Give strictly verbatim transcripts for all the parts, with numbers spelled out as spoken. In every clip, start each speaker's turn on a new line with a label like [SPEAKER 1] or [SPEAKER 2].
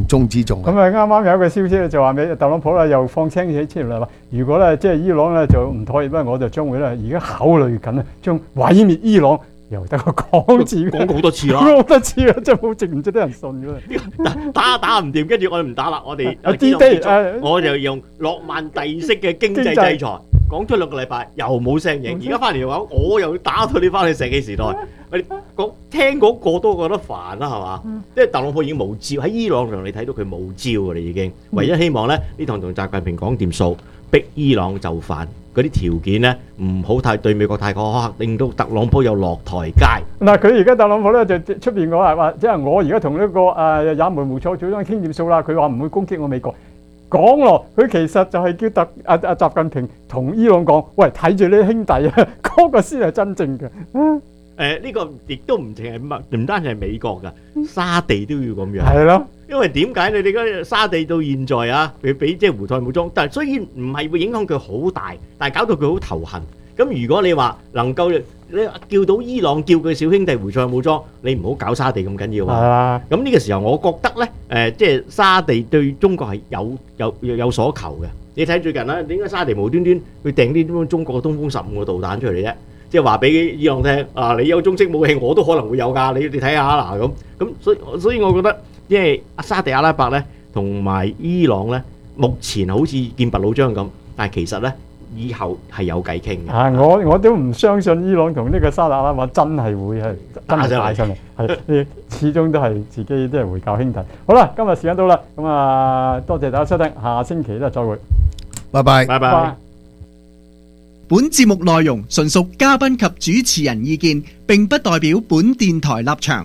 [SPEAKER 1] 中之重。
[SPEAKER 2] 咁啊，啱啱有一個消息咧，就話美特朗普咧又放青起出嚟啦，如果咧即係伊朗咧就唔妥協咧，我就將會咧而家考慮緊咧，將毀滅伊朗由得個講字，
[SPEAKER 3] 講過好多次啦，
[SPEAKER 2] 好多次啦，真係好值唔值得人信㗎。
[SPEAKER 3] 打打唔掂，跟住我哋唔打啦，我哋
[SPEAKER 2] 啊 D-Day，
[SPEAKER 3] 我就用諾曼第式嘅經濟制裁，講咗兩個禮拜又冇聲影，而家翻嚟嘅話，我又打到你翻去石器時代。你講聽嗰個都覺得煩啦，係嘛？即係特朗普已經冇招喺伊朗上，你睇到佢冇招㗎啦，已經。唯一希望咧呢堂同習近平講掂數，逼伊朗就範。嗰啲條件咧唔好太對美國太苛刻，令到特朗普有落台階。
[SPEAKER 2] 嗱，佢而家特朗普咧就出邊講話話，即係我而家同呢個誒也門胡塞組長傾掂數啦。佢話唔會攻擊我美國。講咯，佢其實就係叫特阿阿習近平同伊朗講，喂，睇住呢兄弟啊，嗰個先係真正嘅。嗯
[SPEAKER 3] 誒呢個亦都唔淨係乜，唔單止係美國㗎，沙地都要咁樣。
[SPEAKER 2] 係咯，
[SPEAKER 3] 因為點解你哋嗰沙地到現在啊，佢俾即係胡塞武裝，但係雖然唔係會影響佢好大，但係搞到佢好頭痕。咁如果你話能夠你叫到伊朗叫佢小兄弟胡塞武裝，你唔好搞沙地咁緊要啊。咁呢個時候，我覺得咧誒，即係沙地對中國係有有有有所求嘅。你睇最近啦，點解沙地無端端去掟啲中國嘅東風十五個導彈出嚟啫？即係話俾伊朗聽，啊你有中式武器，我都可能會有㗎。你你睇下嗱咁咁，所以所以我覺得，因為沙地阿拉伯咧同埋伊朗咧，目前好似劍拔弩張咁，但係其實咧以後係有計傾嘅。
[SPEAKER 2] 啊，我我都唔相信伊朗同呢個沙特阿拉伯真係會係真係打上嚟，係始終都係自己都係回教兄弟。好啦，今日時間到啦，咁啊多謝大家收聽，下星期咧再會，
[SPEAKER 1] 拜拜，
[SPEAKER 3] 拜拜。
[SPEAKER 4] 本節目內容純屬嘉賓及主持人意見，並不代表本電台立場。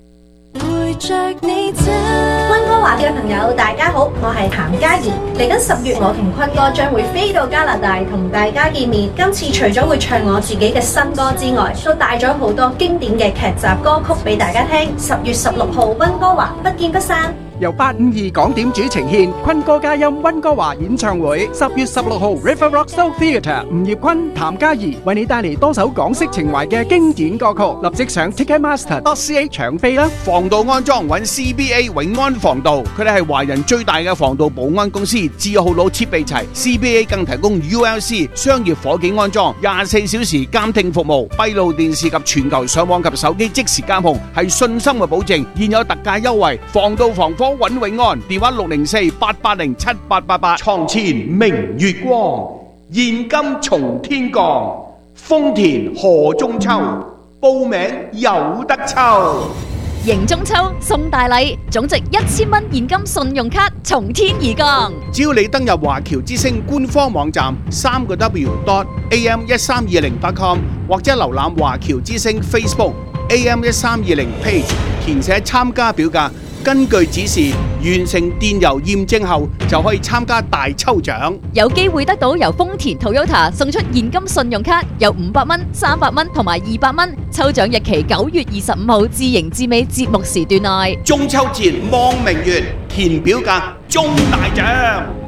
[SPEAKER 5] 溫哥華嘅朋友大家好，我係譚嘉怡。嚟緊十月，我同坤哥將會飛到加拿大同大家見面。今次除咗會唱我自己嘅新歌之外，都帶咗好多經典嘅劇集歌曲俾大家聽。十月十六號溫哥華不見不散。
[SPEAKER 6] 由八五二港點主呈獻坤哥嘉音溫哥華演唱會，十月十六號 River Rock Soul Theatre， 吳業坤、譚嘉怡為你帶嚟多首港式情懷嘅經典歌曲，立即上 Ticketmaster dot C A 搶飛啦！
[SPEAKER 7] 防盜安裝揾 C B A 永安防盜，佢哋係華人最大嘅防盜保安公司，字號佬設備齊 ，C B A 更提供 U L C 商業火警安裝，廿四小時監聽服務，閉路電視及全球上網及手機即時監控，係信心嘅保證。現有特價優惠，防盜防火揾永安，電話六零四八八零七八八八。床前明月光，現金從天降，豐田賀中秋，報名有得抽。
[SPEAKER 8] 迎中秋送大禮，總值一千蚊現金信用卡從天而降。
[SPEAKER 7] 只要你登入華僑之星官方網站三個 W dot A M 一三二零 dot com， 或者瀏覽華僑之星 Facebook A M 一三二零 page， 填寫參加表格。根據指示完成電郵驗證後，就可以參加大抽獎，
[SPEAKER 8] 有機會得到由豐田 Toyota 送出現金信用卡，有五百蚊、三百蚊同埋二百蚊。抽獎日期九月二十五號至迎至尾節目時段內。
[SPEAKER 7] 中秋節望明月，填表格中大獎。